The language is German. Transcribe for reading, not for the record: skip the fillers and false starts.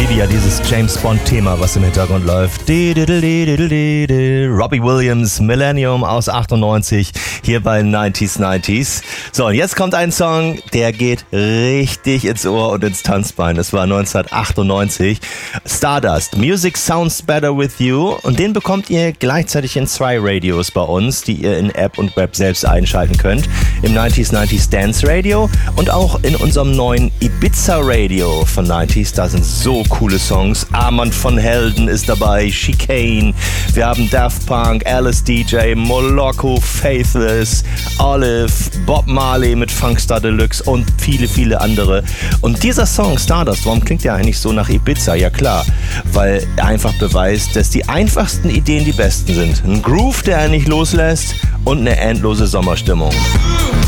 liebe ja dieses James Bond-Thema, was im Hintergrund läuft. Robbie Williams, Millennium aus 98, hier bei 90s. So, und jetzt kommt ein Song, der geht richtig ins Ohr und ins Tanzbein. Das war 1998. Stardust, Music Sounds Better With You. Und den bekommt ihr gleichzeitig in 2 Radios bei uns, die ihr in App und Web selbst einschalten könnt. Im 90s Dance Radio und auch in unserem neuen Ibiza Radio von 90s. Da sind so coole Songs. Armand von Helden ist dabei, Chicane. Wir haben Daft Punk, Alice DJ, Moloko, Faithless, Olive, Bob Marley mit Funkstar Deluxe und viele, viele andere. Und dieser Song Stardust, warum klingt der eigentlich so nach Ibiza? Ja klar, weil er einfach beweist, dass die einfachsten Ideen die besten sind. Ein Groove, der einen nicht loslässt und eine endlose Sommerstimmung.